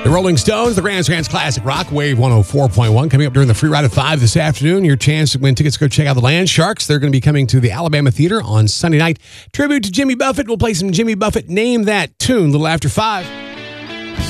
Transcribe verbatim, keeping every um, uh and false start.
The Rolling Stones, the Grand Trans Classic Rock, Wave one oh four point one, coming up during the free ride at five this afternoon. Your chance to win tickets to go check out the Land Sharks. They're going to be coming to the Alabama Theater on Sunday night. Tribute to Jimmy Buffett. We'll play some Jimmy Buffett Name That Tune a little after five.